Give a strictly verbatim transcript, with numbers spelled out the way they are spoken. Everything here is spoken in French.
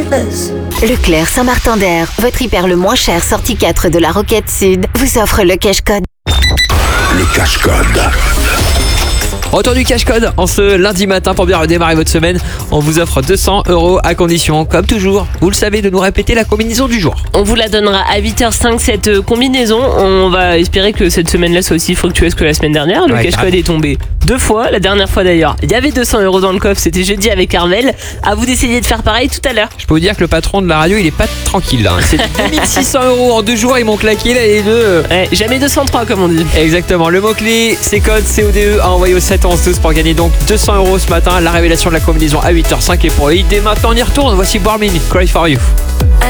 business. Leclerc Saint-Martin-d'Air, votre hyper le moins cher sortie quatre de la Roquette Sud, vous offre le cash code. Le cash code. Retour du cash code en ce lundi matin pour bien redémarrer votre semaine. On vous offre deux cents euros à condition, comme toujours, vous le savez, de nous répéter la combinaison du jour. On vous la donnera à huit heures cinq cette combinaison. On va espérer que cette semaine-là soit aussi fructueuse que la semaine dernière. Le Ouais, cash code est tombé deux fois. La dernière fois d'ailleurs, il y avait deux cents euros dans le coffre. C'était jeudi avec Armel. À vous d'essayer de faire pareil tout à l'heure. Je peux vous dire que le patron de la radio, il est pas tranquille là. C'est deux mille six cents euros en deux jours, ils m'ont claqué là les deux. Ouais, jamais deux cent trois comme on dit. Exactement, le mot-clé, c'est code C O D E à envoyer au sept onze douze pour gagner donc deux cents euros ce matin. La révélation de la combinaison à huit heures cinq et pour l'idée maintenant on y retourne. Voici Bormin, Cry For You. I